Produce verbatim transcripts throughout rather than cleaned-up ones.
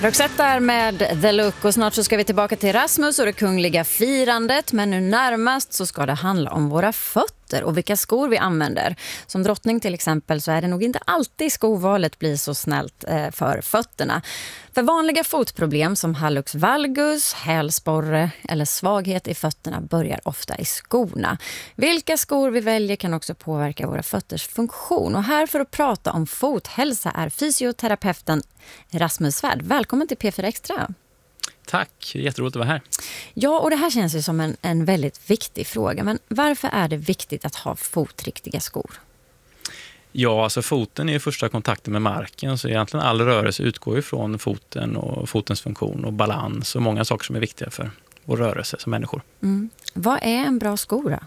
Roxette där med The Look, och snart så ska vi tillbaka till Rasmus och det kungliga firandet, men nu närmast så ska det handla om våra fötter och vilka skor vi använder. Som drottning till exempel så är det nog inte alltid skovalet blir så snällt för fötterna. För vanliga fotproblem som hallux valgus, hälsporre eller svaghet i fötterna börjar ofta i skorna. Vilka skor vi väljer kan också påverka våra fötters funktion. Och här för att prata om fothälsa är fysioterapeuten Rasmus Svärd. Välkommen till P fyra Extra. Tack, jätteroligt att vara här. Ja, och det här känns ju som en, en väldigt viktig fråga. Men varför är det viktigt att ha fotriktiga skor? Ja, alltså foten är ju första kontakten med marken, så egentligen all rörelse utgår ju från foten och fotens funktion och balans och många saker som är viktiga för vår rörelse som människor. Mm. Vad är en bra sko då?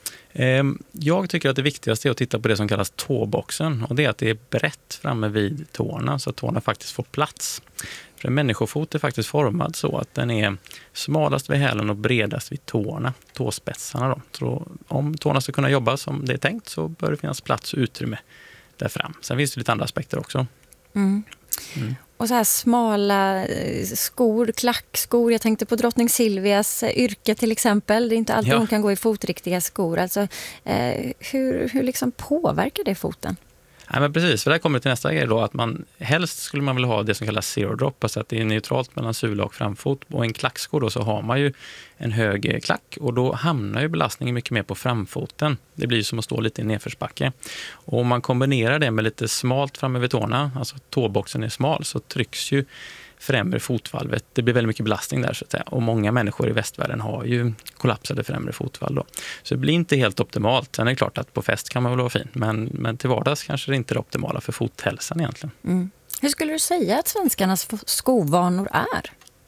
Jag tycker att det viktigaste är att titta på det som kallas tåboxen, och det är att det är brett framme vid tårna så att tårna faktiskt får plats. För en människofot är faktiskt formad så att den är smalast vid hälen och bredast vid tårna, tåspetsarna då. Så om tårna ska kunna jobba som det är tänkt så bör det finnas plats och utrymme där fram. Sen finns det lite andra aspekter också. Mm. Mm. Och så här smala skor, klackskor. Jag tänkte på drottning Silvias yrke till exempel. Det är inte alltid ja. hon kan gå i fotriktiga skor. Alltså, eh, hur hur liksom påverkar det foten? Ja, men precis, för där kommer det till nästa grej då, att man helst skulle man vilja ha det som kallas zero drop, alltså att det är neutralt mellan sula och framfot. Och en klacksko då så har man ju en hög klack och då hamnar ju belastningen mycket mer på framfoten. Det blir ju som att stå lite i nedförsbacke. Och om man kombinerar det med lite smalt framme vid tårna, alltså tåboxen är smal, så trycks ju främre fotvalvet. Det blir väldigt mycket belastning där så att säga. Och många människor i västvärlden har ju kollapsade främre fotvalv då. Så det blir inte helt optimalt. Sen är det klart att på fest kan man väl vara fin. Men, men till vardags kanske det inte är det optimala för fothälsan egentligen. Mm. Hur skulle du säga att svenskarnas skovanor är?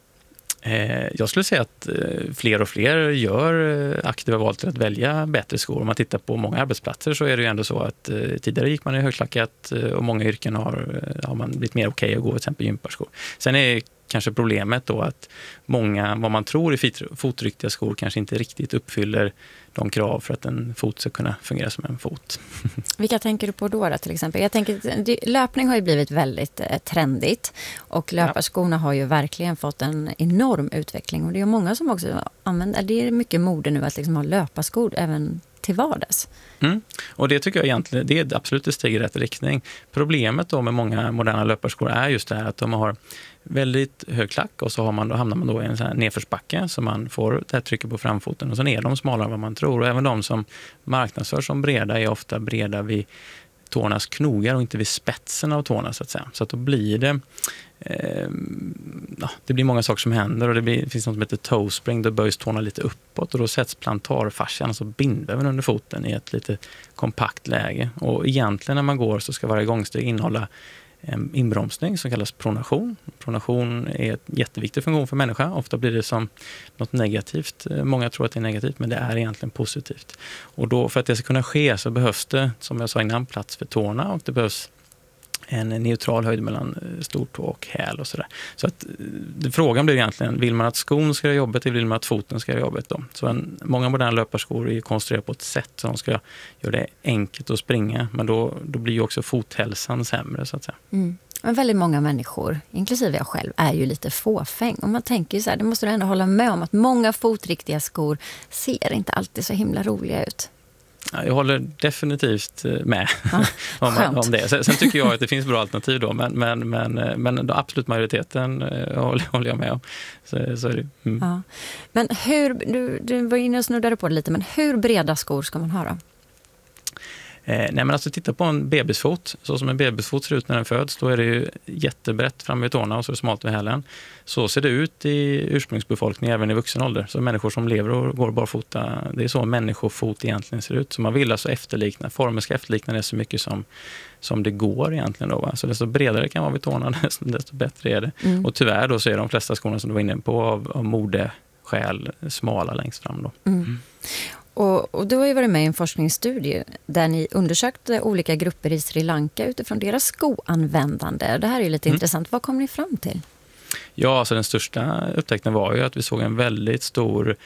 Eh, jag skulle säga att eh, fler och fler gör aktiva val till att välja bättre skor. Om man tittar på många arbetsplatser så är det ju ändå så att eh, tidigare gick man i högklackat eh, och många yrken har, eh, har man blivit mer okej okay att gå till exempel gympaskor. Sen är kanske problemet då att många, vad man tror är fotriktiga skor kanske inte riktigt uppfyller de krav för att en fot ska kunna fungera som en fot. Vilka tänker du på då, då till exempel? Jag tänker, löpning har ju blivit väldigt eh, trendigt och löparskorna har ju verkligen fått en enorm utveckling och det är många som också använder, det är mycket mode nu att liksom ha löparskor även till vardags. Mm. Och det tycker jag egentligen, det är absolut ett steg i rätt riktning. Problemet då med många moderna löparskor är just det här att de har väldigt hög klack och så har man, då hamnar man då i en sån här nedförsbacke så man får det här trycket på framfoten och så är de smalare än vad man tror. Och även de som marknadsförs som breda är ofta breda vid tårnas knogar och inte vid spetsen av tårna så att säga. Så att då blir det eh, ja, det blir många saker som händer och det, blir, det finns något som heter toe spring, då böjs tårna lite uppåt och då sätts plantarfascian, alltså bindväven under foten i ett lite kompakt läge. Och egentligen när man går så ska varje gångsteg innehålla en inbromsning som kallas pronation. Pronation är en jätteviktig funktion för människa. Ofta blir det som något negativt. Många tror att det är negativt, men det är egentligen positivt. Och då, för att det ska kunna ske så behövs det, som jag sa innan, plats för tårna och det behövs en neutral höjd mellan stortå och häl och sådär. Så att frågan blir egentligen, vill man att skon ska göra jobbet eller vill man att foten ska göra jobbet då? Så en, många moderna löparskor är konstruerade på ett sätt så de ska göra det enkelt att springa, men då, då blir ju också fothälsan sämre så att säga. Mm. Men väldigt många människor, inklusive jag själv, är ju lite fåfäng. Och man tänker ju så här, det måste du ändå hålla med om att många fotriktiga skor ser inte alltid så himla roliga ut. Jag håller definitivt med ja, om, om det. Sen, sen tycker jag att det finns bra alternativ då, men, men, men, men absolut majoriteten håller, håller jag med om. Så, så är det. Mm. Ja. Men hur, du, du var inne och snuddade på det lite, men hur breda skor ska man ha då? Eh, nej men alltså titta på en bebisfot, så som en bebisfot ser ut när den föds, då är det ju jättebrett fram vid tårna och så är det smalt vid hälen. Så ser det ut i ursprungsbefolkningen även i vuxen ålder. Så människor som lever och går barfota, det är så människofot egentligen ser ut. Så man vill alltså efterlikna, formen ska efterlikna det så mycket som, som det går egentligen då. Va? Så desto bredare det kan vara vid tårna, desto, desto bättre är det. Mm. Och tyvärr då så är de flesta skorna som du var inne på av, av modeskäl smala längst fram då. Mm. Mm. Och, och du har ju varit med i en forskningsstudie där ni undersökte olika grupper i Sri Lanka utifrån deras skoanvändande. Det här är ju lite mm. intressant. Vad kom ni fram till? Ja, alltså den största upptäckten var ju att vi såg en väldigt stor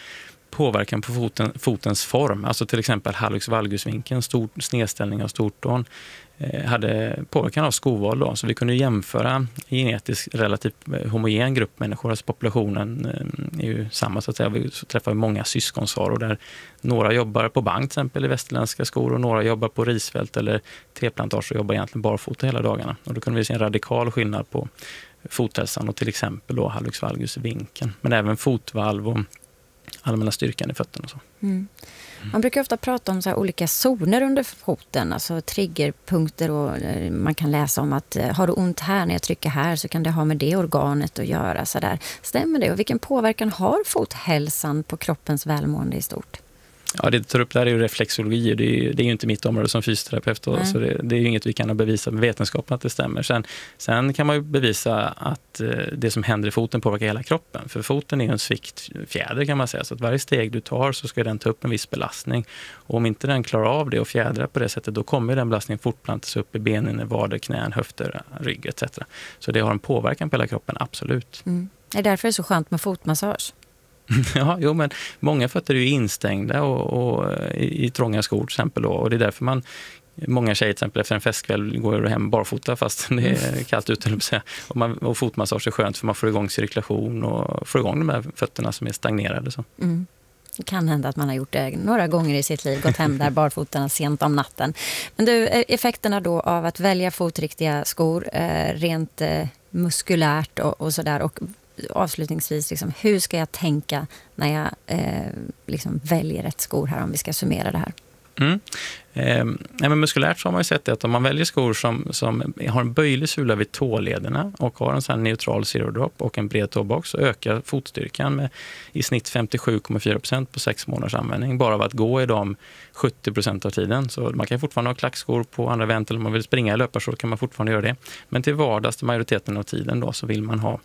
påverkan på foten, fotens form. Alltså till exempel hallux valgusvinkeln, stor snedställning av stortån, eh, hade påverkan av skoval då. Så vi kunde jämföra genetiskt relativt homogen grupp människor. Alltså populationen eh, är ju samma så att säga. Vi träffar många syskonsvaror där några jobbar på bank till exempel i västerländska skor och några jobbar på risfält eller teplantage och jobbar egentligen barfota hela dagarna. Och då kunde vi se en radikal skillnad på fothälsan och till exempel då hallux valgusvinkeln. Men även fotvalv och allmänna styrkan i fötterna och så. Mm. Man brukar ofta prata om så här olika zoner under foten, alltså triggerpunkter, och man kan läsa om att har du ont här när jag trycker här så kan det ha med det organet att göra. Så där. Stämmer det? Och vilken påverkan har fothälsan på kroppens välmående i stort? Ja, det du tar upp där är ju reflexologi. Det är ju, det är ju inte mitt område som fysioterapeut. Då, så det, det är ju inget vi kan bevisa med vetenskapen att det stämmer. Sen, sen kan man ju bevisa att eh, det som händer i foten påverkar hela kroppen. För foten är ju en sviktfjäder kan man säga. Så att varje steg du tar så ska den ta upp en viss belastning. Och om inte den klarar av det och fjädrar på det sättet, då kommer den belastningen fortplantas upp i benen, vader, knän, höfter, rygg et cetera. Så det har en påverkan på hela kroppen, absolut. Mm. Det är därför det är så skönt med fotmassage. Ja, jo, men många fötter är ju instängda och, och i, i trånga skor till exempel då, och det är därför man många tjejer till exempel efter en festkväll går hem barfota fast det är kallt ute och, man, och fotmassage är skönt för man får igång cirkulation och får igång de här fötterna som är stagnerade så. Mm. Det kan hända att man har gjort det några gånger i sitt liv, gått hem där barfotarna sent om natten. Men du, effekterna då av att välja fotriktiga skor eh, rent eh, muskulärt och, och sådär, och avslutningsvis, liksom, hur ska jag tänka när jag eh, liksom väljer rätt skor här, om vi ska summera det här? Mm. Eh, ja, men muskulärt så har man ju sett det att om man väljer skor som, som har en böjlig sula vid tålederna och har en sån här neutral zero drop och en bred tåbox, så ökar fotstyrkan med i snitt femtiosju komma fyra procent på sex månaders användning. Bara av att gå i dem sjuttio procent av tiden. Så man kan fortfarande ha klackskor på andra event, eller om man vill springa i löparskor kan man fortfarande göra det. Men till vardags, till majoriteten av tiden då, så vill man ha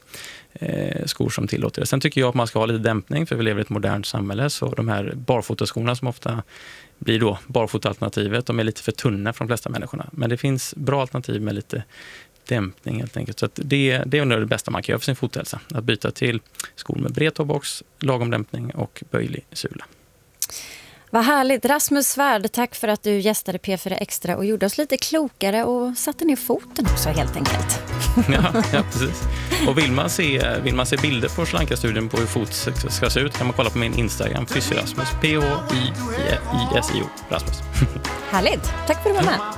eh, skor som tillåter det. Sen tycker jag att man ska ha lite dämpning, för vi lever i ett modernt samhälle, så de här barfotaskorna som ofta blir då barfotalternativet, de är lite för tunna för de flesta människorna. Men det finns bra alternativ med lite dämpning helt enkelt. Så att det, det är det bästa man kan göra för sin fothälsa. Att byta till skor med bred tåbox, lagom dämpning och böjlig sula. Vad härligt. Rasmus Svärd, tack för att du gästade P fyra Extra och gjorde oss lite klokare och satte ner foten också helt enkelt. Ja, ja, precis. Och vill man se, vill man se bilder på Sri Lanka-studien på hur fot ska se ut kan man kolla på min Instagram, Fysiorasmus, P H Y I S I O Rasmus. Härligt. Tack för att du var med.